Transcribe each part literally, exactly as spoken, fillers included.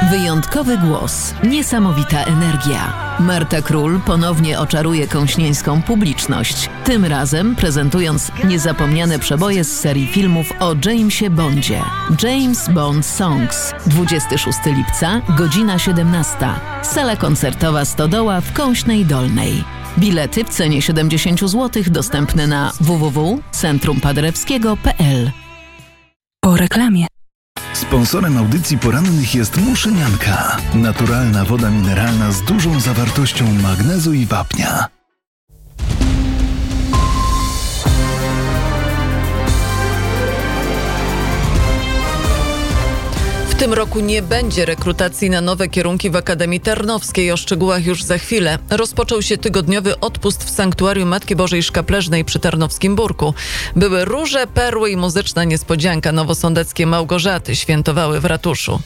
Wyjątkowy głos, niesamowita energia. Marta Król ponownie oczaruje kąśnieńską publiczność. Tym razem prezentując niezapomniane przeboje z serii filmów o Jamesie Bondzie. James Bond Songs. dwudziestego szóstego lipca, godzina siedemnasta. Sala koncertowa Stodoła w Kąśnej Dolnej. Bilety w cenie siedemdziesiąt złotych dostępne na w w w kropka centrum paderewskiego kropka p l. Po reklamie. Sponsorem audycji porannych jest Muszynianka. Naturalna woda mineralna z dużą zawartością magnezu i wapnia. W tym roku nie będzie rekrutacji na nowe kierunki w Akademii Tarnowskiej. O szczegółach już za chwilę. Rozpoczął się tygodniowy odpust w Sanktuarium Matki Bożej Szkapleżnej przy Tarnowskim Burku. Były róże, perły i muzyczna niespodzianka. Nowosądeckie Małgorzaty świętowały w ratuszu.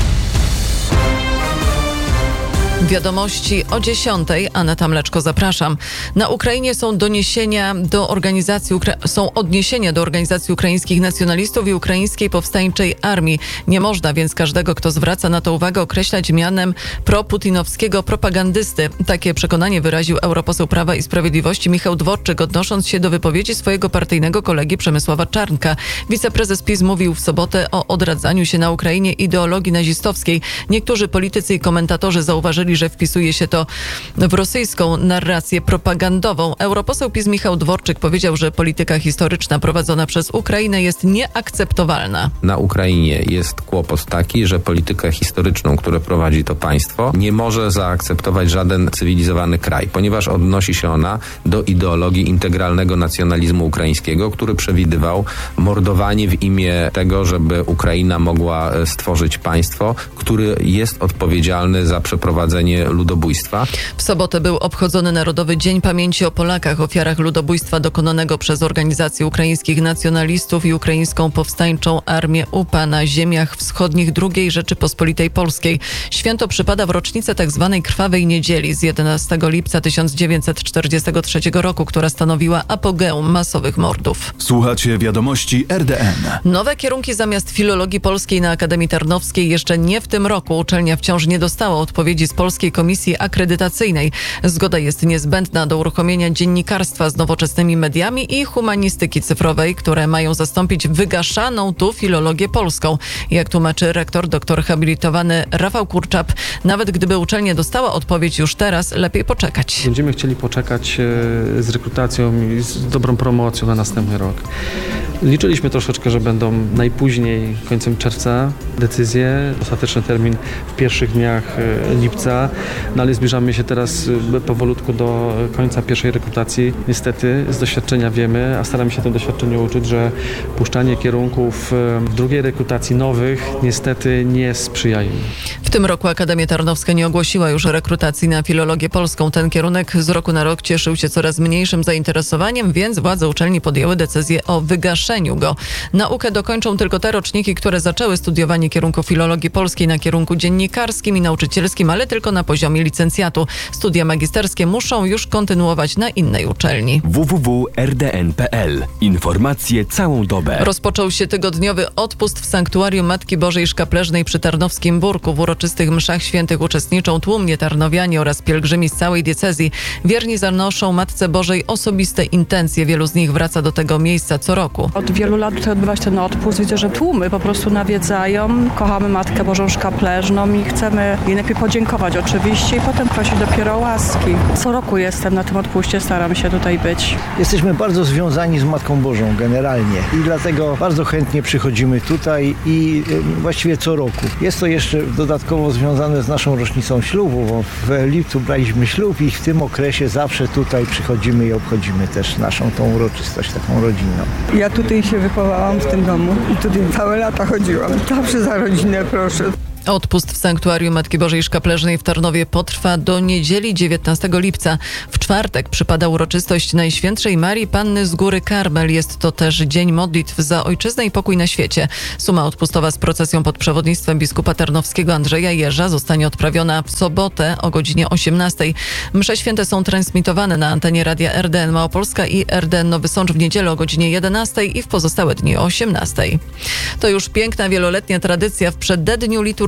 Wiadomości o dziesiątej. Aneta Mleczko, zapraszam. Na Ukrainie są doniesienia do organizacji, Ukra- są odniesienia do organizacji ukraińskich nacjonalistów i ukraińskiej powstańczej armii. Nie można więc każdego, kto zwraca na to uwagę, określać mianem proputinowskiego propagandysty. Takie przekonanie wyraził europoseł Prawa i Sprawiedliwości Michał Dworczyk, odnosząc się do wypowiedzi swojego partyjnego kolegi Przemysława Czarnka. Wiceprezes PiS mówił w sobotę o odradzaniu się na Ukrainie ideologii nazistowskiej. Niektórzy politycy i komentatorzy zauważyli, że wpisuje się to w rosyjską narrację propagandową. Europoseł PiS Michał Dworczyk powiedział, że polityka historyczna prowadzona przez Ukrainę jest nieakceptowalna. Na Ukrainie jest kłopot taki, że politykę historyczną, którą prowadzi to państwo, nie może zaakceptować żaden cywilizowany kraj, ponieważ odnosi się ona do ideologii integralnego nacjonalizmu ukraińskiego, który przewidywał mordowanie w imię tego, żeby Ukraina mogła stworzyć państwo, które jest odpowiedzialne za przeprowadzenie ludobójstwa. W sobotę był obchodzony Narodowy Dzień Pamięci o Polakach, ofiarach ludobójstwa dokonanego przez organizację ukraińskich nacjonalistów i ukraińską powstańczą armię U P A na ziemiach wschodnich drugiej Rzeczypospolitej Polskiej. Święto przypada w rocznicę tzw. Krwawej Niedzieli z jedenastego lipca tysiąc dziewięćset czterdziestego trzeciego roku, która stanowiła apogeum masowych mordów. Słuchacie wiadomości R D N. Nowe kierunki zamiast filologii polskiej na Akademii Tarnowskiej jeszcze nie w tym roku. Uczelnia wciąż nie dostała odpowiedzi z Polskiej Komisji Akredytacyjnej. Zgoda jest niezbędna do uruchomienia dziennikarstwa z nowoczesnymi mediami i humanistyki cyfrowej, które mają zastąpić wygaszaną tu filologię polską. Jak tłumaczy rektor doktor habilitowany Rafał Kurczap, nawet gdyby uczelnia dostała odpowiedź już teraz, lepiej poczekać. Będziemy chcieli poczekać z rekrutacją i z dobrą promocją na następny rok. Liczyliśmy troszeczkę, że będą najpóźniej końcem czerwca decyzje, ostateczny termin w pierwszych dniach lipca, no ale zbliżamy się teraz powolutku do końca pierwszej rekrutacji. Niestety z doświadczenia wiemy, a staramy się to doświadczenie uczyć, że puszczanie kierunków w drugiej rekrutacji nowych niestety nie sprzyja im. W tym roku Akademia Tarnowska nie ogłosiła już rekrutacji na filologię polską. Ten kierunek z roku na rok cieszył się coraz mniejszym zainteresowaniem, więc władze uczelni podjęły decyzję o wygaszeniu go. Naukę dokończą tylko te roczniki, które zaczęły studiowanie kierunku filologii polskiej na kierunku dziennikarskim i nauczycielskim, ale tylko na poziomie licencjatu. Studia magisterskie muszą już kontynuować na innej uczelni. w w w kropka r d n kropka p l. Informacje całą dobę. Rozpoczął się tygodniowy odpust w Sanktuarium Matki Bożej Szkapleżnej przy Tarnowskim Burku. W uroczystych mszach świętych uczestniczą tłumnie tarnowianie oraz pielgrzymi z całej diecezji. Wierni zanoszą Matce Bożej osobiste intencje. Wielu z nich wraca do tego miejsca co roku. Od wielu lat tutaj odbywa się ten odpust. Widzę, że tłumy po prostu nawiedzają. Kochamy Matkę Bożą Szkapleżną i chcemy jej najpierw podziękować oczywiście i potem prosić dopiero o łaski. Co roku jestem na tym odpuście, staram się tutaj być. Jesteśmy bardzo związani z Matką Bożą generalnie i dlatego bardzo chętnie przychodzimy tutaj i właściwie co roku. Jest to jeszcze dodatkowo związane z naszą rocznicą ślubu, bo w lipcu braliśmy ślub i w tym okresie zawsze tutaj przychodzimy i obchodzimy też naszą tą uroczystość taką rodzinną. Ja tutaj się wychowałam w tym domu i tutaj całe lata chodziłam. Zawsze za rodzinę proszę. Odpust w Sanktuarium Matki Bożej Szkapleżnej w Tarnowie potrwa do niedzieli dziewiętnastego lipca. W czwartek przypada uroczystość Najświętszej Marii Panny z Góry Karmel. Jest to też dzień modlitw za ojczyznę i pokój na świecie. Suma odpustowa z procesją pod przewodnictwem biskupa tarnowskiego Andrzeja Jerza zostanie odprawiona w sobotę o godzinie osiemnastej. Msze święte są transmitowane na antenie radia R D N Małopolska i R D N Nowy Sącz w niedzielę o godzinie jedenastej i w pozostałe dni o osiemnastej. To już piękna wieloletnia tradycja. W przededniu liturgii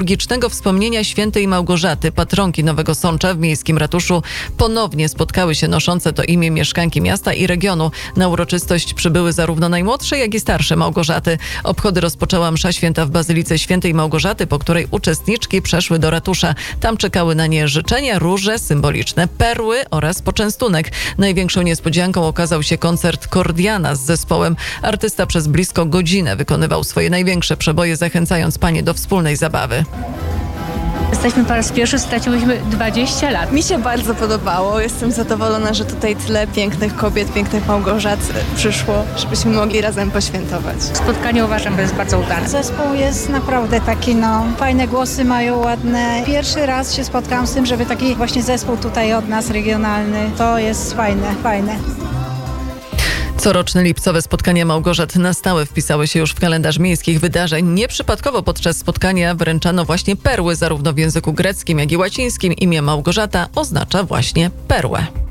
liturgicznego wspomnienia świętej Małgorzaty, patronki Nowego Sącza w miejskim ratuszu, ponownie spotkały się noszące to imię mieszkanki miasta i regionu. Na uroczystość przybyły zarówno najmłodsze, jak i starsze Małgorzaty. Obchody rozpoczęła msza święta w Bazylice Świętej Małgorzaty, po której uczestniczki przeszły do ratusza. Tam czekały na nie życzenia, róże, symboliczne perły oraz poczęstunek. Największą niespodzianką okazał się koncert Kordiana z zespołem. Artysta przez blisko godzinę wykonywał swoje największe przeboje, zachęcając panie do wspólnej zabawy. Jesteśmy po raz pierwszy, straciłyśmy dwadzieścia lat. Mi się bardzo podobało. Jestem zadowolona, że tutaj tyle pięknych kobiet, pięknych Małgorzat przyszło, żebyśmy mogli razem poświętować. Spotkanie uważam, że jest bardzo udane. Zespół jest naprawdę taki, no, fajne głosy mają, ładne. Pierwszy raz się spotkałam z tym, żeby taki właśnie zespół tutaj od nas, regionalny, to jest fajne, fajne. Coroczne lipcowe spotkania Małgorzat na stałe wpisały się już w kalendarz miejskich wydarzeń. Nieprzypadkowo podczas spotkania wręczano właśnie perły, zarówno w języku greckim, jak i łacińskim. Imię Małgorzata oznacza właśnie perłę.